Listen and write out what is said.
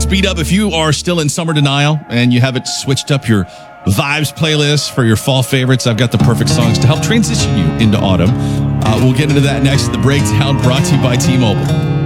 Speed up if you are still in summer denial and you haven't switched up your vibes playlist for your fall favorites. I've got the perfect songs to help transition you into autumn. We'll get into that next. The Breakdown brought to you by T-Mobile.